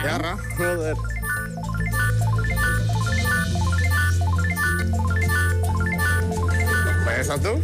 guitarra. Joder. ¿Ves a tú?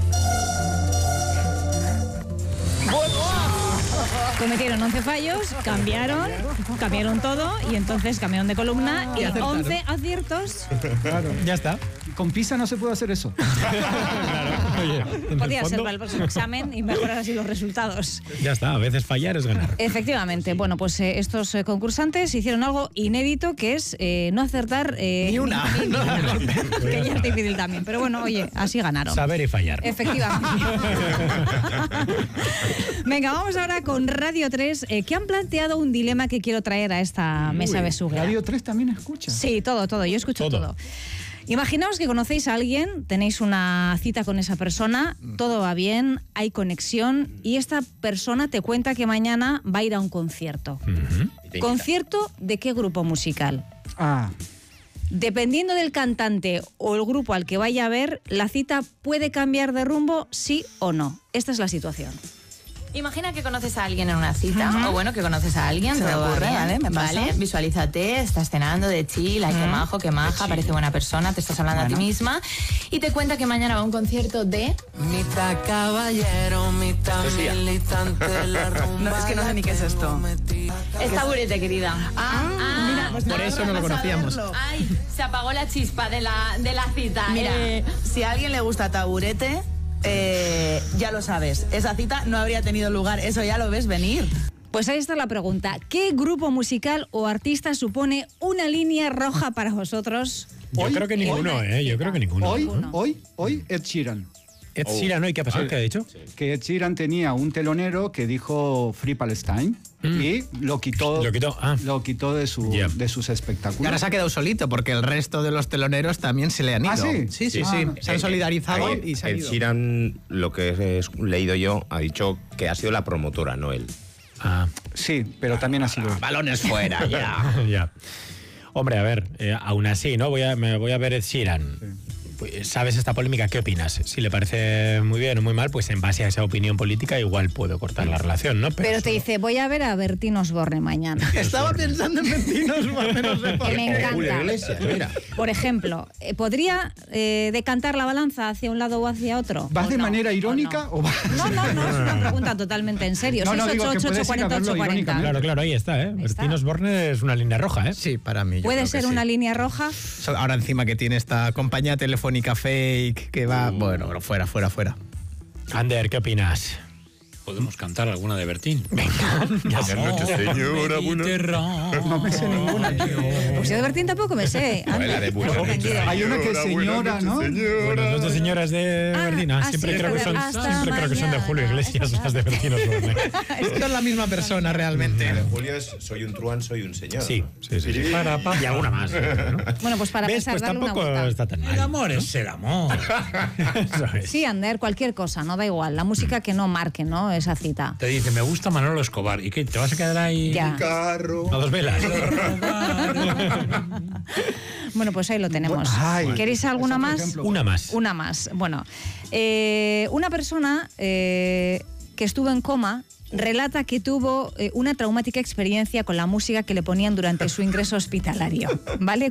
Cometieron 11 fallos, cambiaron todo y entonces cambiaron de columna y 11 aciertos. Claro. Ya está. Con PISA no se puede hacer eso. Claro. Oye, Podría ser para el próximo examen y mejorar así los resultados. Ya está, a veces fallar es ganar. Efectivamente. Bueno, pues estos concursantes hicieron algo inédito, que es no acertar ni una. Que ya es difícil también. Pero bueno, oye, así ganaron. Saber y fallar. Efectivamente. Venga, vamos ahora con Radio 3, que han planteado un dilema que quiero traer a esta mesa besuguera. ¿Radio 3 también escucha? Sí, todo. Yo escucho todo. Imaginaos que conocéis a alguien, tenéis una cita con esa persona, todo va bien, hay conexión y esta persona te cuenta que mañana va a ir a un concierto. ¿Concierto de qué grupo musical? Dependiendo del cantante o el grupo al que vaya a ver, la cita puede cambiar de rumbo, sí o no. Esta es la situación. Imagina que conoces a alguien en una cita, o bueno, que conoces a alguien, se me ocurre, ¿vale? ¿Me pasa? Vale, visualízate, estás cenando de chill, ay, qué majo, qué maja, parece buena persona, te estás hablando a ti misma, y te cuenta que mañana va a un concierto de... Mitad caballero, mitad militante, la rumba. No, es que no sé ni qué es esto. Es Taburete, querida. Mira, pues por eso no lo conocíamos. Ay, se apagó la chispa de la cita. Mira, si a alguien le gusta Taburete... ya lo sabes, esa cita no habría tenido lugar, eso ya lo ves venir. Pues ahí está la pregunta. ¿Qué grupo musical o artista supone una línea roja para vosotros? Yo creo que ninguno, Yo creo que ninguno. Hoy Ed Sheeran. Ed Sheeran, ¿no? ¿Y qué ha pasado? ¿Qué ha dicho? Que Ed Sheeran tenía un telonero que dijo Free Palestine y lo quitó de sus espectáculos. Y ahora se ha quedado solito porque el resto de los teloneros también se le han ido. Sí. Se han solidarizado y se han Ed ido. Sheeran, lo que he leído yo, ha dicho que ha sido la promotora, no él. Sí, pero también ha sido... Balones fuera, ya. Ya. Hombre, a ver, aún así, ¿no? Me voy a ver Ed Sheeran. Sí. Pues, ¿sabes esta polémica? ¿Qué opinas? Si le parece muy bien o muy mal, pues en base a esa opinión política igual puedo cortar la relación, ¿no? Pero te dice, voy a ver a Bertín Osborne mañana. Estaba pensando en Bertín Osborne, no sé por Que me qué. encanta. Iglesias, mira. Por ejemplo, ¿podría decantar la balanza hacia un lado o hacia otro? ¿Vas ¿O de no? manera irónica o vas...? No, es una pregunta totalmente en serio. No, digo que 688 puedes ir a verlo 840 840. Claro, ahí está, ¿eh? Bertín Osborne es una línea roja, ¿eh? Sí, para mí. yo ¿Puede creo que ser sí. una línea roja? Ahora encima que tiene esta compañía telefónica fake que va... Bueno, fuera. Ander, ¿qué opinas? Podemos cantar alguna de Bertín. Venga, Buenas noches, señora. No me sé ninguna. Pues yo de Bertín tampoco me sé. La de Buenas noches, Hay una que es señora, ¿no? Buenas noches, señoras de Bertín. Siempre sí, creo que son de Julio Iglesias las de Bertín Osborne. Esto es la misma persona realmente. La de Julio es soy un truán, soy un señor. Sí. Y alguna más. ¿no? Bueno, pues para ¿Ves? pensar, Pues darle una tampoco vuelta. está tan mal. El amor es el amor. Eso es. Sí, Ander, cualquier cosa, no da igual. La música que no marque, ¿no? Esa cita. Te dice, me gusta Manolo Escobar. ¿Y qué? ¿Te vas a quedar ahí Ya. Carro. A dos velas. Bueno, pues ahí lo tenemos. Ay. ¿Queréis alguna Por más? ejemplo. Una más. Una más. Bueno, una persona que estuvo en coma relata que tuvo una traumática experiencia con la música que le ponían durante su ingreso hospitalario. ¿Vale?